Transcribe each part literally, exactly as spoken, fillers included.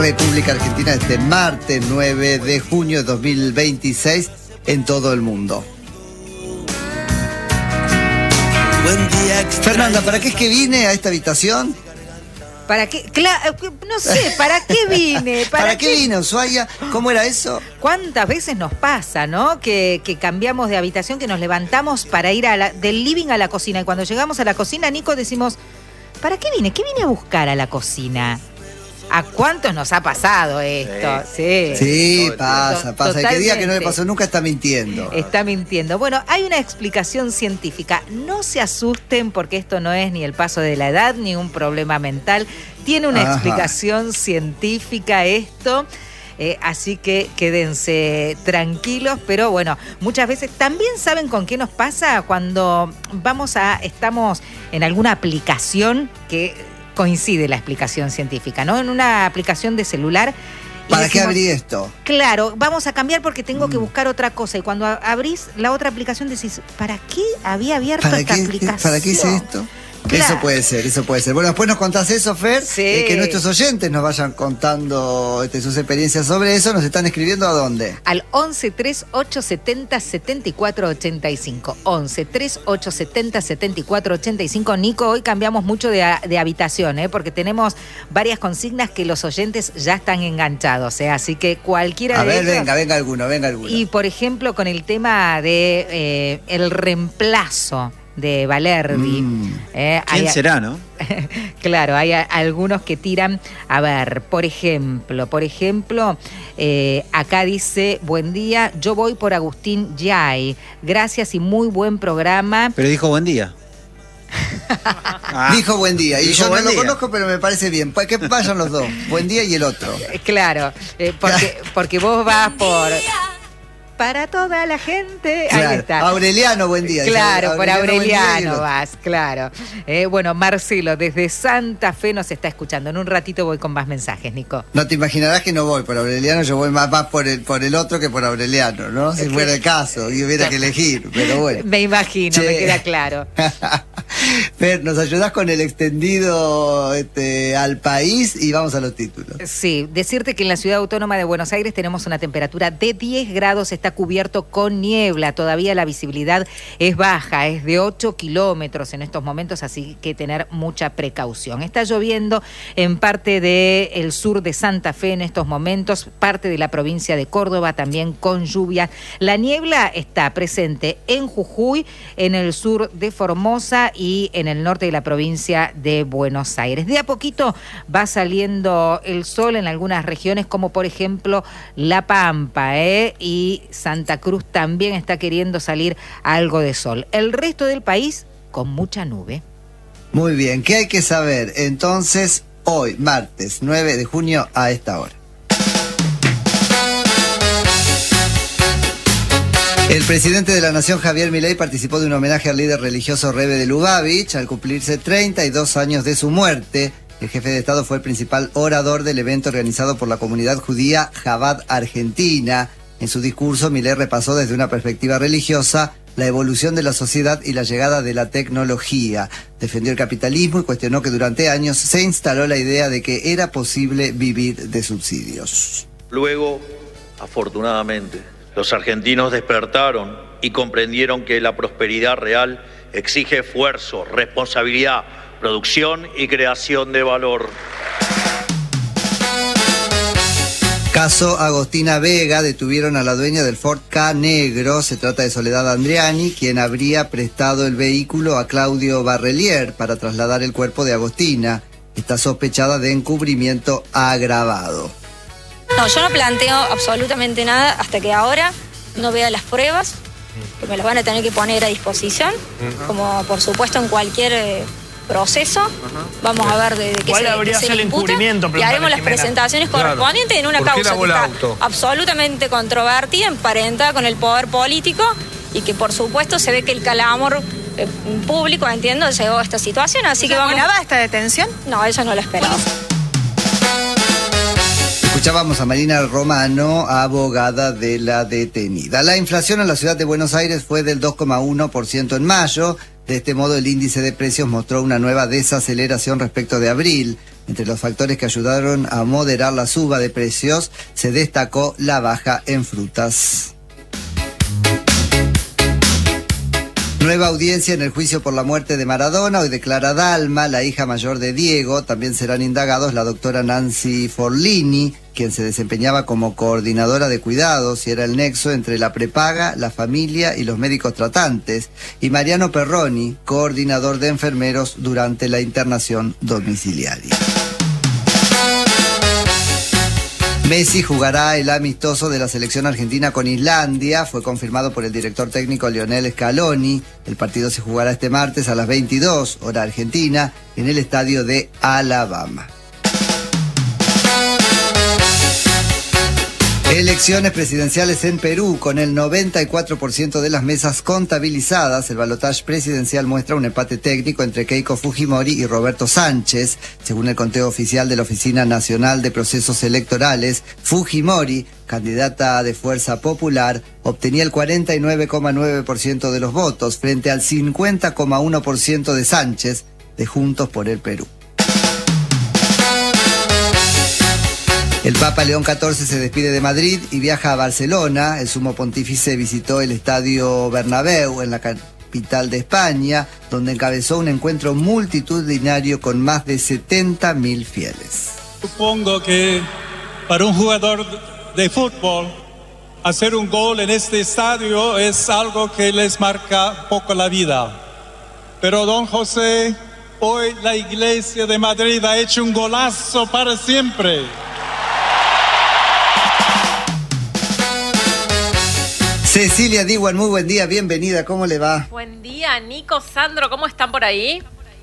República Argentina este martes nueve de junio de dos mil veintiséis en todo el mundo. Fernanda, ¿para qué es que vine a esta habitación? ¿Para qué? Claro, no sé, ¿para qué vine? ¿Para, ¿Para qué, qué vine, Ushuaia? ¿Cómo era eso? ¿Cuántas veces nos pasa, no? Que, que cambiamos de habitación, que nos levantamos para ir a la, del living a la cocina. Y cuando llegamos a la cocina, Nico, decimos, ¿para qué vine? ¿Qué vine a buscar a la cocina? ¿A cuántos nos ha pasado esto? Sí, sí, sí pasa, pasa. El que diga que no le pasó nunca está mintiendo. Está mintiendo. Bueno, hay una explicación científica. No se asusten porque esto no es ni el paso de la edad ni un problema mental. Tiene una Ajá. explicación científica esto. Eh, así que quédense tranquilos, pero bueno, muchas veces también saben con qué nos pasa cuando vamos a, estamos en alguna aplicación que coincide la explicación científica, ¿no? En una aplicación de celular. ¿Para decimos, qué abrí esto? Claro, vamos a cambiar porque tengo mm. que buscar otra cosa. Y cuando abrís la otra aplicación decís, ¿para qué había abierto ¿Para esta qué, aplicación? ¿Para qué hice esto? Claro. Eso puede ser, eso puede ser. Bueno, después nos contás eso, Fer, sí. eh, que nuestros oyentes nos vayan contando este, sus experiencias sobre eso. ¿Nos están escribiendo a dónde? Al once, treinta y ocho, setenta, setenta y cuatro, ochenta y cinco. once, treinta y ocho, setenta, setenta y cuatro, ochenta y cinco. Nico, hoy cambiamos mucho de, de habitación, ¿eh? Porque tenemos varias consignas que los oyentes ya están enganchados, ¿eh? Así que cualquiera a de ver, ellos... venga, venga alguno, venga alguno. Y, por ejemplo, con el tema de eh, el reemplazo de Valerdi. Mm. Eh, ¿Quién hay, será, no? Claro, hay a, algunos que tiran, a ver, por ejemplo, por ejemplo, eh, acá dice, buen día, yo voy por Agustín Yay, gracias y muy buen programa. Pero dijo buen día. ah, dijo buen día, y yo no lo conozco, pero me parece bien, que vayan los dos, buen día y el otro. Claro, eh, porque, porque vos vas por... Para toda la gente. Claro. Ahí está. Aureliano, buen día. Claro, Aureliano, por Aureliano día, vas, claro. Eh, bueno, Marcelo, desde Santa Fe nos está escuchando. En un ratito voy con más mensajes, Nico. No te imaginarás que no voy por Aureliano, yo voy más, más por, el, por el otro que por Aureliano, ¿no? Si es fuera que... el caso y hubiera que elegir, pero bueno. Me imagino, che. Me queda claro. Fer, ¿nos ayudás con el extendido este, al país? Y vamos a los títulos. Sí, decirte que en la Ciudad Autónoma de Buenos Aires tenemos una temperatura de diez grados, está cubierto con niebla, todavía la visibilidad es baja, es de ocho kilómetros en estos momentos, así que tener mucha precaución. Está lloviendo en parte del sur de Santa Fe en estos momentos, parte de la provincia de Córdoba también con lluvia. La niebla está presente en Jujuy, en el sur de Formosa y en el norte de la provincia de Buenos Aires. De a poquito va saliendo el sol en algunas regiones, como por ejemplo La Pampa, ¿eh? y Santa Cruz también está queriendo salir algo de sol. El resto del país con mucha nube. Muy bien, ¿qué hay que saber entonces hoy, martes nueve de junio a esta hora? El presidente de la Nación, Javier Milei, participó de un homenaje al líder religioso Rebbe de Lubavitch al cumplirse treinta y dos años de su muerte. El jefe de Estado fue el principal orador del evento organizado por la comunidad judía Chabad Argentina. En su discurso, Milei repasó desde una perspectiva religiosa la evolución de la sociedad y la llegada de la tecnología. Defendió el capitalismo y cuestionó que durante años se instaló la idea de que era posible vivir de subsidios. Luego, afortunadamente, los argentinos despertaron y comprendieron que la prosperidad real exige esfuerzo, responsabilidad, producción y creación de valor. Caso Agostina Vega, detuvieron a la dueña del Ford Ka negro. Se trata de Soledad Andriani, quien habría prestado el vehículo a Claudio Barrelier para trasladar el cuerpo de Agostina. Está sospechada de encubrimiento agravado. No, yo no planteo absolutamente nada hasta que ahora no vea las pruebas, que me las van a tener que poner a disposición, uh-huh. como por supuesto en cualquier eh, proceso. Uh-huh. Vamos a ver de, de qué ¿Cuál se, habría se sido el encubrimiento? Y haremos las presentaciones claro. correspondientes en una causa que está auto? absolutamente controvertida, emparentada con el poder político y que por supuesto se ve que el calamor eh, público, entiendo, llegó a esta situación, así que vamos... ¿Nada esta detención? No, eso no lo esperaba. Escuchábamos a Marina Romano, abogada de la detenida. La inflación en la ciudad de Buenos Aires fue del dos coma uno por ciento en mayo. De este modo, el índice de precios mostró una nueva desaceleración respecto de abril. Entre los factores que ayudaron a moderar la suba de precios, se destacó la baja en frutas. Nueva audiencia en el juicio por la muerte de Maradona. Hoy declara Dalma, la hija mayor de Diego. También serán indagados la doctora Nancy Forlini, quien se desempeñaba como coordinadora de cuidados y era el nexo entre la prepaga, la familia y los médicos tratantes, y Mariano Perroni, coordinador de enfermeros durante la internación domiciliaria. Messi jugará el amistoso de la selección argentina con Islandia. Fue confirmado por el director técnico Lionel Scaloni. El partido se jugará este martes a las veintidós, hora argentina, en el estadio de Alabama. Elecciones presidenciales en Perú. Con el noventa y cuatro por ciento de las mesas contabilizadas, el balotaje presidencial muestra un empate técnico entre Keiko Fujimori y Roberto Sánchez. Según el conteo oficial de la Oficina Nacional de Procesos Electorales, Fujimori, candidata de Fuerza Popular, obtenía el cuarenta y nueve coma nueve por ciento de los votos frente al cincuenta coma uno por ciento de Sánchez, de Juntos por el Perú. El Papa León catorce se despide de Madrid y viaja a Barcelona. El sumo pontífice visitó el estadio Bernabéu en la capital de España, donde encabezó un encuentro multitudinario con más de setenta mil fieles. Supongo que para un jugador de fútbol, hacer un gol en este estadio es algo que les marca poco la vida. Pero don José, hoy la Iglesia de Madrid ha hecho un golazo para siempre. Cecilia Diwan, muy buen día, bienvenida, ¿cómo le va? Buen día, Nico, Sandro, ¿cómo están por ahí?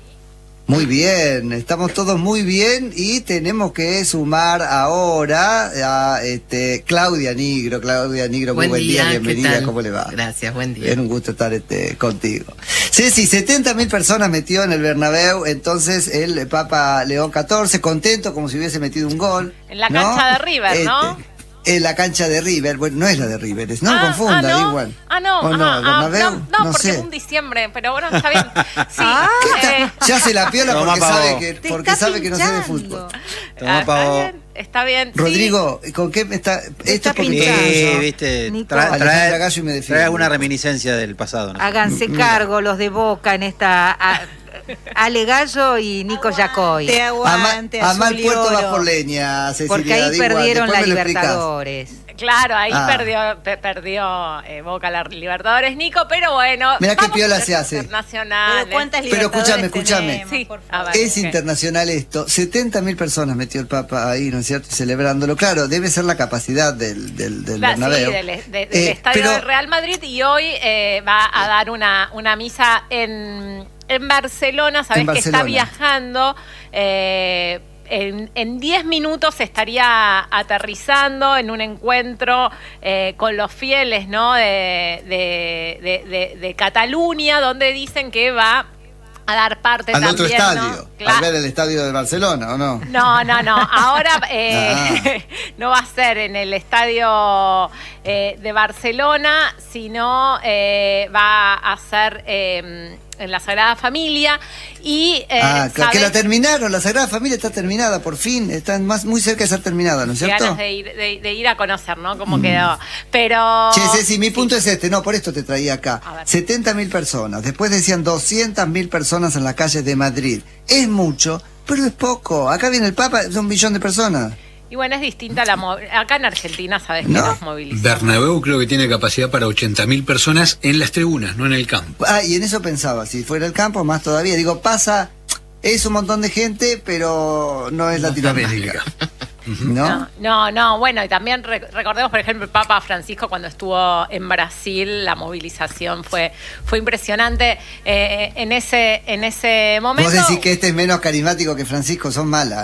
Muy bien, estamos todos muy bien y tenemos que sumar ahora a este, Claudia Nigro. Claudia Nigro, muy buen, buen día, día bienvenida, ¿cómo le va? Gracias, buen día. Es un gusto estar este, contigo. Ceci, setenta mil personas metió en el Bernabéu, entonces el Papa León catorce, contento como si hubiese metido un gol. En la ¿no? cancha de River, este, ¿no? En la cancha de River, bueno, no es la de River, es, no ah, confunda, ah, no. igual. Ah, no, ¿O no, ah, ah, Bernabéu? no, no, no porque sé. es un diciembre, pero bueno, está bien. Sí, Ah, eh, ya se la piola Toma, porque Pavo. sabe que, Te porque está sabe que no sé de pinchando. fútbol. Toma, ah, está Pavo. bien, está bien. Rodrigo, ¿con qué me está? Esto está es porque pinchando. Sí, yo- viste, Nico. trae, Alejandra trae, Gallo y me defiende. trae alguna reminiscencia del pasado, ¿no? Háganse Mira. cargo los de Boca en esta... a- Ale Gallo y Nico Yacoy. Te Ama, aguante, ama el azul y puerto oro. va por leña, Cecilia. Porque ahí Diwan, perdieron después la me lo explicás. Libertadores. Claro, ahí Ah. perdió pe- perdió eh, Boca la Libertadores, Nico, pero bueno. Mirá qué vamos piola a ser se hace. internacionales. Pero ¿cuántas Pero libertadores escúchame, escúchame. tenemos, Sí, por a favor? ver. Es ¿Qué? internacional esto. setenta mil personas metió el Papa ahí, ¿no es cierto? Celebrándolo. Claro, debe ser la capacidad del, del, del La- Bernabéu. Sí, del, de- del Eh, estadio pero- del Real Madrid, y hoy eh, va a dar una, una misa en, en Barcelona. Sabés En que está Barcelona. viajando. eh, en en diez minutos estaría aterrizando en un encuentro eh, con los fieles, ¿no? de, de, de, de- de Cataluña, donde dicen que va a dar parte Al también, otro ¿no? estadio, Claro. al ver el estadio de Barcelona, ¿o no? No, no, no. Ahora eh, Ah. no va a ser en el estadio eh, de Barcelona, sino eh, va a ser eh, en la Sagrada Familia. Y, eh, ah, claro, que ¿sabés? la terminaron, la Sagrada Familia está terminada, por fin, está más, muy cerca de ser terminada, ¿no es Qué cierto? ganas de ir, de, de ir a conocer, ¿no? Cómo quedó. Pero... Che, Ceci, mi punto es este, no, por esto te traía acá. A ver. setenta mil personas, después decían doscientas mil personas en las calles de Madrid. Es mucho, pero es poco. Acá viene el Papa, es un billón de personas. Y bueno, es distinta la... mo- Acá en Argentina, ¿sabes que ¿No? nos movilizamos? Bernabéu creo que tiene capacidad para ochenta mil personas en las tribunas, no en el campo. Ah, y en eso pensaba, si fuera el campo, más todavía. Digo, pasa, es un montón de gente, pero no es Latinoamérica. ¿No? No, no, no, bueno, y también re- recordemos, por ejemplo, el Papa Francisco cuando estuvo en Brasil, la movilización fue fue impresionante eh, en ese en ese momento. Vos decís que este es menos carismático que Francisco, son malas, ¿eh?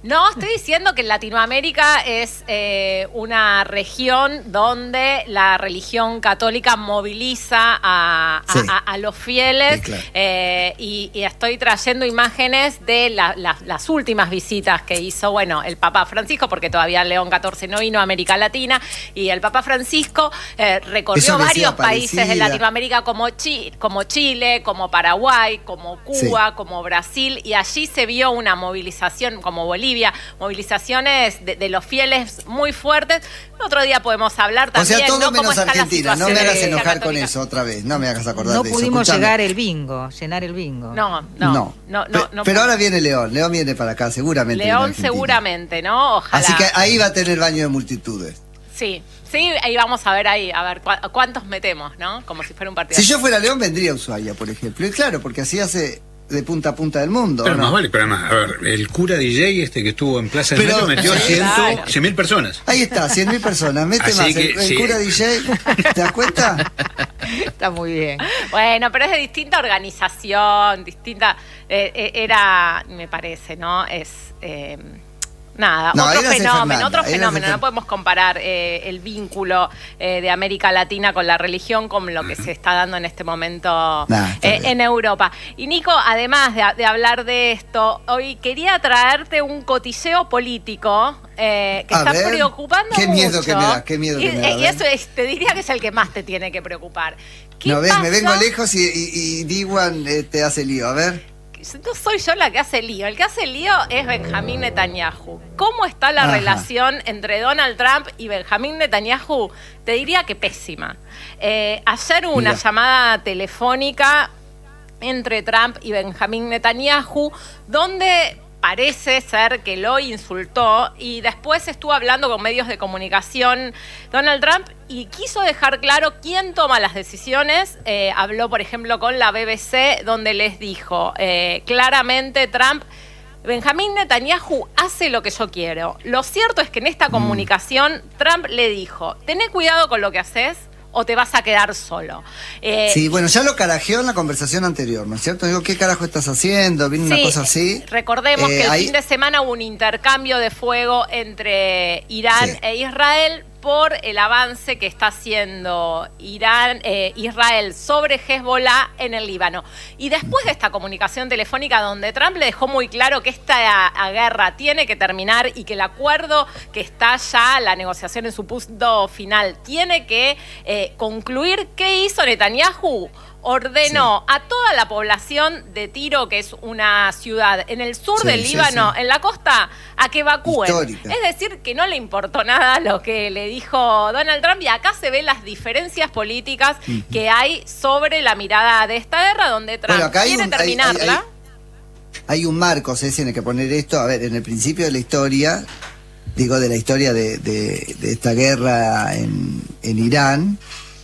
No, estoy diciendo que Latinoamérica es eh, una región donde la religión católica moviliza a, a, Sí. a, a los fieles, Sí, claro. eh, y, y estoy trayendo imágenes de la, la, las últimas visitas que hizo, bueno, el Papa Francisco, porque todavía León catorce no vino a América Latina, y el Papa Francisco eh, recorrió Eso decía varios países de parecida. Latinoamérica como, Chi- como Chile, como Paraguay, como Cuba, como Brasil, y allí se vio una movilización, como Bolivia, movilizaciones de, de los fieles muy fuertes. Otro día podemos hablar O también, sea, todo ¿no? Cómo menos está la Argentina. No me situación hagas de la enojar con Católica. eso otra vez. No me hagas acordar No de eso. pudimos Escuchame. llegar el bingo, llenar el bingo. No, no, No. no, no, no, Pe- no pero pudo. ahora viene León. León viene para acá, seguramente. viene a León Argentina. seguramente, ¿no? Ojalá. Así que ahí va a tener baño de multitudes. Sí, sí, ahí vamos a ver ahí, a ver cu- cuántos metemos, ¿no? Como si fuera un partido. Si yo fuera León, vendría a Ushuaia, por ejemplo. Y claro, porque así hace de punta a punta del mundo. Pero ¿no? más vale, pero además, a ver, el cura D J este que estuvo en Plaza del Pero- Metro metió Sí, claro. cien mil personas. Ahí está, cien mil personas. Mete Así más. que, el, el sí. cura D J, ¿te das cuenta? Está muy bien. Bueno, pero es de distinta organización, distinta. eh, eh, era, me parece, ¿no? Es. eh, Nada, No, otro era de fenómeno, Fernanda, otro era de fenómeno. Fer- No podemos comparar eh, el vínculo eh, de América Latina con la religión con lo que se está dando en este momento Nah, está eh, bien. en Europa. Y Nico, además de, de hablar de esto, hoy quería traerte un cotilleo político eh, que A está ver, preocupando qué miedo mucho. que me da, qué miedo y, que me da, y a ver. eso es, te diría que es el que más te tiene que preocupar. ¿Qué No ves, me pasa? vengo lejos y, y, y Diwan eh, te hace lío. A ver. No soy yo la que hace lío. El que hace lío es Benjamín Netanyahu. ¿Cómo está la Ajá. relación entre Donald Trump y Benjamín Netanyahu? Te diría que pésima. Eh, ayer hubo una Mira. llamada telefónica entre Trump y Benjamín Netanyahu, donde parece ser que lo insultó y después estuvo hablando con medios de comunicación Donald Trump y quiso dejar claro quién toma las decisiones. Eh, habló, por ejemplo, con la B B C, donde les dijo eh, claramente Trump: Benjamín Netanyahu hace lo que yo quiero. Lo cierto es que en esta comunicación Trump le dijo: tené cuidado con lo que haces o te vas a quedar solo. Eh, Sí, bueno, ya lo carajeó en la conversación anterior, ¿no es cierto? Digo, ¿qué carajo estás haciendo? Vino una Sí, cosa así. Recordemos Eh, que el ahí- fin de semana hubo un intercambio de fuego entre Irán Sí. e Israel por el avance que está haciendo Irán, eh, Israel sobre Hezbollah en el Líbano. Y después de esta comunicación telefónica donde Trump le dejó muy claro que esta a, guerra tiene que terminar y que el acuerdo que está ya, la negociación en su punto final, tiene que eh, concluir, ¿qué hizo Netanyahu? Ordenó a toda la población de Tiro, que es una ciudad en el sur Sí, del sí, Líbano, sí. en la costa, a que evacúen. Histórica. Es decir, que no le importó nada lo que le dijo Donald Trump, y acá se ven las diferencias políticas que hay sobre la mirada de esta guerra, donde Trump Bueno, acá hay quiere un- hay- terminarla. hay- Hay un marco, Ceci, en el que poner esto. A ver, en el principio de la historia, digo, de la historia de, de- de esta guerra en, en Irán,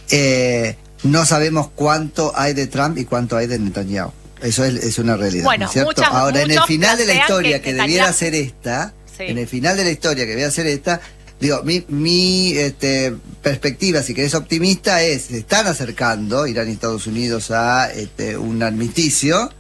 eh, no sabemos cuánto hay de Trump y cuánto hay de Netanyahu. Eso es, es una realidad, Bueno, ¿no es cierto? muchas- Ahora, en el muchos final de la plantean historia que que, debiera Netanyahu- ser esta, Sí. en el final de la historia que debiera ser esta, digo, mi, mi este, perspectiva, si querés optimista, es, se están acercando Irán y Estados Unidos a este, un armisticio,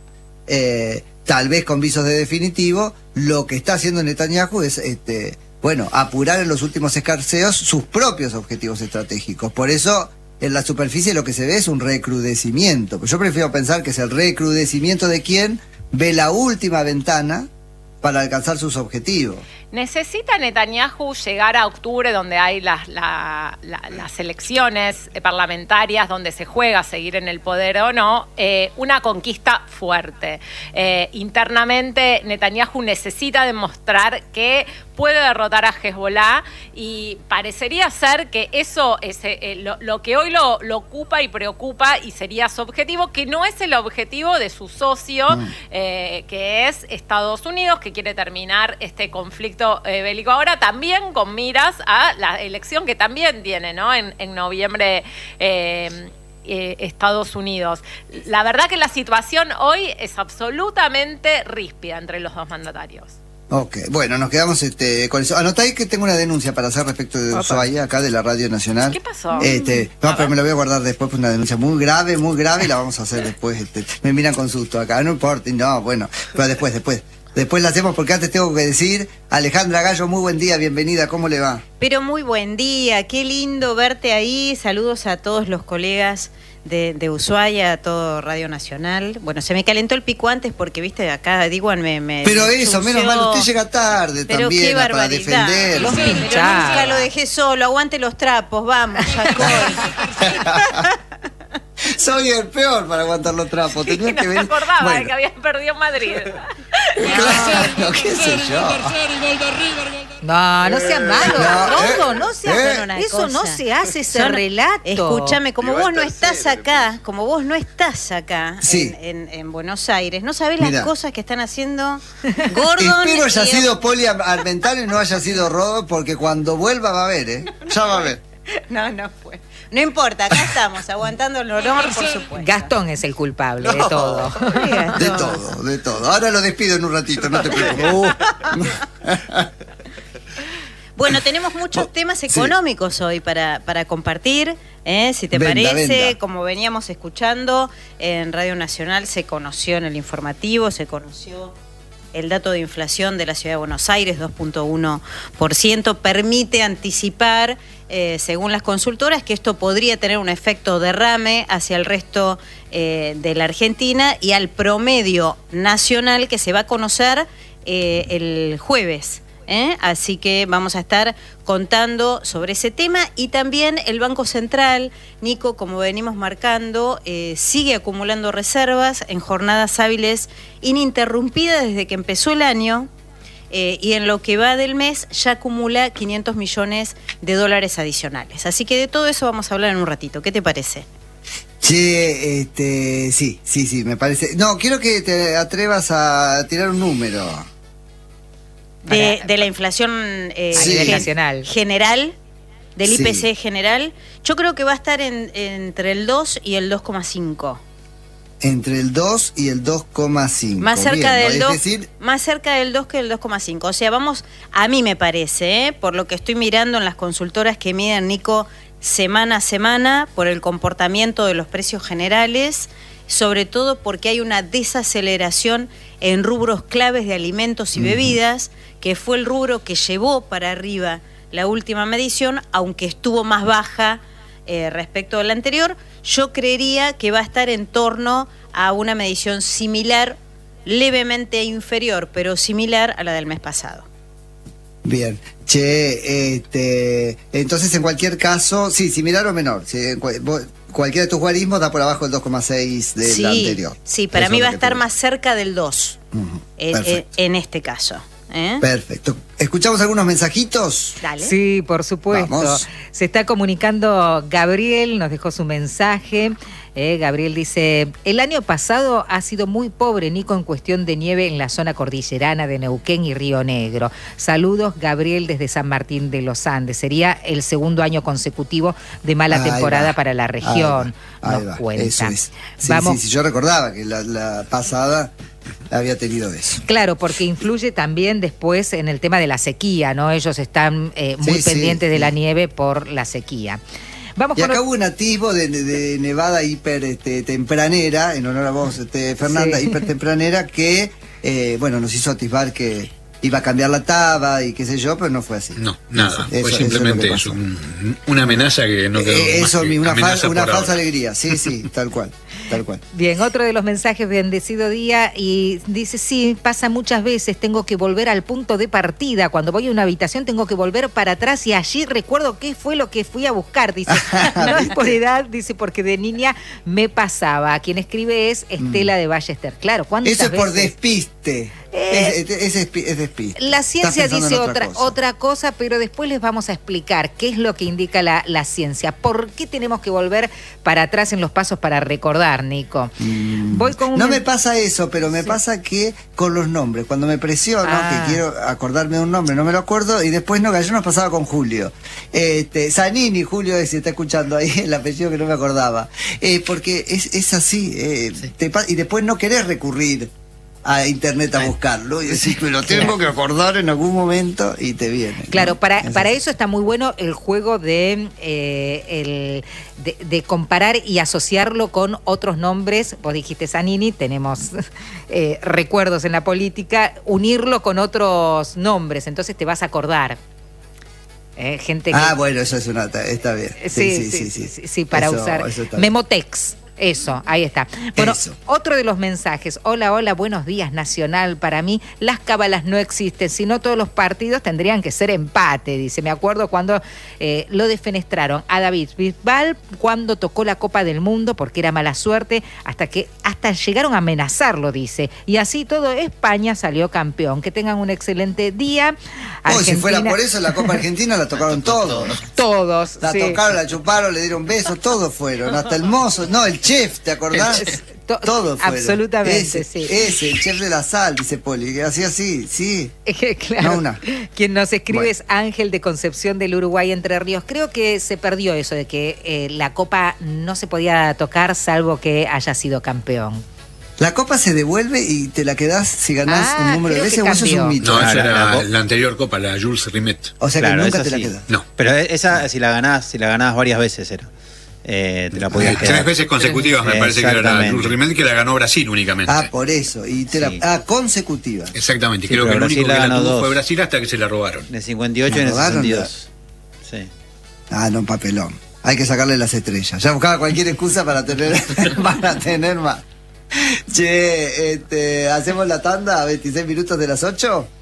eh, tal vez con visos de definitivo. Lo que está haciendo Netanyahu es, este, bueno, apurar en los últimos escarceos sus propios objetivos estratégicos. Por eso, en la superficie lo que se ve es un recrudecimiento. Pero yo prefiero pensar que es el recrudecimiento de quien ve la última ventana para alcanzar sus objetivos. ¿Necesita Netanyahu llegar a octubre, donde hay las, la- la- las elecciones parlamentarias, donde se juega seguir en el poder o no, eh, una conquista fuerte? Eh, internamente, Netanyahu necesita demostrar que puede derrotar a Hezbollah, y parecería ser que eso es eh, lo, lo que hoy lo, lo ocupa y preocupa, y sería su objetivo, que no es el objetivo de su socio, eh, que es Estados Unidos, que quiere terminar este conflicto eh, bélico ahora, también con miras a la elección que también tiene, ¿no? En, en noviembre eh, eh, Estados Unidos. La verdad que la situación hoy es absolutamente ríspida entre los dos mandatarios. Ok, bueno, nos quedamos este, con eso. Anotáis que tengo una denuncia para hacer respecto de Ushuaia, acá de la Radio Nacional. ¿Qué pasó? Este, no, pero me la voy a guardar después, pues una denuncia muy grave, muy grave, y la vamos a hacer después. Este, me miran con susto acá, no importa, no, bueno, pero después, después. Después la hacemos porque antes tengo que decir, Alejandra Gallo, muy buen día, bienvenida, ¿cómo le va? Pero muy buen día, qué lindo verte ahí. Saludos a todos los colegas de, de Ushuaia, a todo Radio Nacional. Bueno, se me calentó el pico antes porque, viste, acá Diguan me, me... Pero eso, menos mal, usted llega tarde pero también qué para barbaridad. defenderlo. Sí, pero nunca lo dejé solo, aguante los trapos, vamos, Jacob. Soy el peor para aguantar los trapos. Sí, Tenía no que me venir. acordaba Bueno, de que habían perdido Madrid. claro, qué sé yo. No, no sea malo, No, Rodo, eh, no sea eh. pero una Eso no cosa. se hace, ese Son- relato. Escúchame, como Igual vos no tercero, estás acá, como vos no estás acá Sí. en, en- en Buenos Aires, no sabés Mirá. las cosas que están haciendo Gordon. Espero haya y- sido Poli Armentano y no haya sido Rodo, porque cuando vuelva va a ver, ¿eh? Ya va a ver. No, no fue. No importa, acá estamos, aguantando el honor, por supuesto. Gastón es el culpable de No. todo. De todo, de todo. Ahora lo despido en un ratito, no te preocupes. Bueno, tenemos muchos Oh, temas sí. económicos hoy para, para compartir, ¿eh? Si te Venda, parece, venda. como veníamos escuchando, en Radio Nacional se conoció en el informativo, se conoció el dato de inflación de la Ciudad de Buenos Aires, dos punto uno por ciento, permite anticipar, eh, según las consultoras, que esto podría tener un efecto derrame hacia el resto eh, de la Argentina y al promedio nacional que se va a conocer eh, el jueves. ¿Eh? Así que vamos a estar contando sobre ese tema y también el Banco Central, Nico, como venimos marcando, eh, sigue acumulando reservas en jornadas hábiles ininterrumpidas desde que empezó el año eh, y en lo que va del mes ya acumula quinientos millones de dólares adicionales. Así que de todo eso vamos a hablar en un ratito. ¿Qué te parece? Che, este, sí, sí, sí, me parece. No, quiero que te atrevas a tirar un número. De, Para- de la inflación eh, A Sí. nivel gen- nacional. general, del Sí. I P C general, yo creo que va a estar en, entre el dos y el dos coma cinco. Entre el dos y el dos coma cinco. Más cerca Bien, ¿no? del dos, Es decir, más cerca del dos que del dos coma cinco. O sea, vamos, a mí me parece, ¿eh? Por lo que estoy mirando en las consultoras que miden, Nico, semana a semana, por el comportamiento de los precios generales, sobre todo porque hay una desaceleración en rubros claves de alimentos y bebidas, que fue el rubro que llevó para arriba la última medición, aunque estuvo más baja eh, respecto a la anterior. Yo creería que va a estar en torno a una medición similar, levemente inferior, pero similar a la del mes pasado. bien. Che, este, entonces en cualquier caso, sí, similar o menor. Si en cual- vos- cualquiera de tus guarismos da por abajo del dos coma seis del sí, anterior. sí, para Eso mí es va a lo que estar te- más cerca del dos, Ujú, eh, eh, perfecto. en este caso. ¿eh? Perfecto. ¿Escuchamos algunos mensajitos? Dale. Sí, por supuesto. Vamos. Se está comunicando Gabriel, nos dejó su mensaje. Eh, Gabriel dice, el año pasado ha sido muy pobre, Nico, en cuestión de nieve en la zona cordillerana de Neuquén y Río Negro. Saludos, Gabriel, desde San Martín de los Andes. Sería el segundo año consecutivo de mala Ahí temporada va, para la región, Ahí va, ahí nos va, cuenta. Eso es. Sí, Vamos. sí, sí, yo recordaba que la, la pasada había tenido eso. Claro, porque influye también después en el tema de la sequía, ¿no? Ellos están eh, muy Sí, sí, pendientes de sí. la nieve por la sequía. Vamos Y con acá ot- hubo un atisbo de, de nevada hiper este, tempranera, en honor a vos, este, Fernanda, Sí. hiper tempranera, que, eh, bueno, nos hizo atisbar que iba a cambiar la taba y qué sé yo, pero no fue así. No, nada. Eso- Fue eso es lo simplemente que eso, pasó. un- una amenaza que no quedó Eh, más eso, que mi- una, amenaza fal- una por falsa ahora. alegría, sí, sí, tal cual, tal cual. Bien, otro de los mensajes, bendecido día, y dice, sí, pasa muchas veces, tengo que volver al punto de partida, cuando voy a una habitación tengo que volver para atrás y allí recuerdo qué fue lo que fui a buscar, dice, no es por edad, dice, porque de niña me pasaba. Quien escribe es Estela de Ballester. Claro, ¿cuántas Eso es por veces? despiste, Eh, es, es, es, espi- es despiste. La Estás ciencia pensando dice en otra, cosa. otra cosa, pero después les vamos a explicar qué es lo que indica la, la ciencia. ¿Por qué tenemos que volver para atrás en los pasos para recordar, Nico? Mm. Voy con un No men- me pasa eso, pero me pasa que con los nombres, cuando me presiono, Ah. que quiero acordarme de un nombre, no me lo acuerdo, y después no, que ayer nos pasaba con Julio. Este, Zanini, Julio, si está escuchando ahí el apellido que no me acordaba. Eh, porque es, es así, eh, te pa- y después no querés recurrir a internet a buscarlo y decís, me lo tengo que acordar en algún momento y te viene. Claro, ¿no? para, es para así. eso está muy bueno el juego de, eh, el, de, de comparar y asociarlo con otros nombres. Vos dijiste Zanini, tenemos eh, recuerdos en la política, unirlo con otros nombres, entonces te vas a acordar. Eh, gente que... Ah, bueno, eso es una... Está bien. Sí, sí, sí, sí, sí, sí, para Eso- usar. eso está bien. Memotex. Eso, ahí está. Bueno, Eso. otro de los mensajes. Hola, hola, buenos días, Nacional. Para mí, las cábalas no existen, sino todos los partidos tendrían que ser empate, dice. Me acuerdo cuando eh, lo defenestraron a David Bisbal cuando tocó la Copa del Mundo porque era mala suerte, hasta que hasta llegaron a amenazarlo, dice. Y así todo, España salió campeón. Que tengan un excelente día. Oh, si fuera Argentina- por eso, la Copa Argentina la tocaron todos. Todos. La sí. tocaron, la chuparon, le dieron besos, todos fueron. Hasta el mozo, no, el chef, ¿te acordás? To- Todos fueron. absolutamente, ese, sí. Ese, el chef de la sal, dice Poli, que hacía así, sí. Claro. No una. Quien nos escribe Bueno. es Ángel de Concepción del Uruguay, Entre Ríos. Creo que se perdió eso de que eh, la Copa no se podía tocar salvo que haya sido campeón. La copa se devuelve y te la quedás si ganás Ah, un número de creo que veces o eso es cambió. un mito. No, Claro, esa la- era la- la anterior copa, la Jules Rimet. O sea Claro, que nunca esa te la sí. quedás. No. Pero esa, si la ganás, si la ganás varias veces era. Eh, te la podías Eh, Tres quedar. veces consecutivas me parece que era la Exactamente. Jules Rimet, que la ganó Brasil únicamente. Ah, por eso. Y te la, Sí. ah, consecutiva. Exactamente, Sí, creo que pero el único Brasil que la la ganó tuvo dos. fue Brasil hasta que se la robaron. En el cincuenta y ocho y en ¿La el robaron? sesenta y dos. Sí. Ah, no, papelón. Hay que sacarle las estrellas. Ya buscaba cualquier excusa para tener, para tener más. Che, este, ¿hacemos la tanda a veintiséis minutos de las ocho?